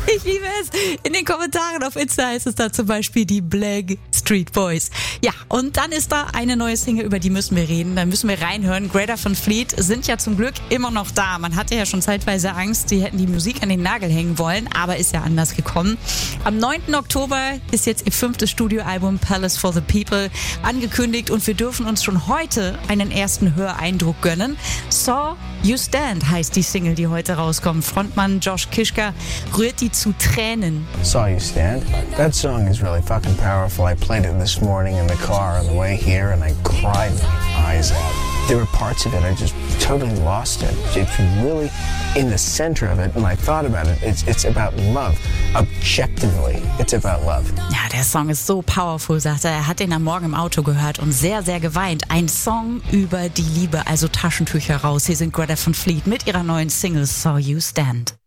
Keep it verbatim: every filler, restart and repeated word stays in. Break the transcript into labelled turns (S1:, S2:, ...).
S1: Ich liebe es. In den Kommentaren auf Insta ist es da zum Beispiel die Black Street Boys. Ja, und dann ist da eine neue Single, über die müssen wir reden. Da müssen wir reinhören. Greta Van Fleet sind ja zum Glück immer noch da. Man hatte ja schon zeitweise Angst, die hätten die Musik an den Nagel hängen wollen, aber ist ja anders gekommen. Am neunten Oktober ist jetzt ihr fünftes Studioalbum Palace for the People angekündigt und wir dürfen uns schon heute einen ersten Höreindruck gönnen. Saw You Stand heißt die Single, die heute rauskommt. Frontmann Josh Kiszka rührt die zu Tränen.
S2: Saw You Stand. That song is really fucking powerful. I played it this morning in the car on the way here and I cried my eyes out. There were parts of it I just totally lost it. It's really in the center of it and I thought about it. It's, it's about love. Objectively, it's about love.
S1: Ja, der Song ist so powerful, sagt er. Er hat den am Morgen im Auto gehört und sehr, sehr geweint. Ein Song über die Liebe, also Taschentücher raus. Hier sind Greta Van Fleet mit ihrer neuen Single Saw You Stand.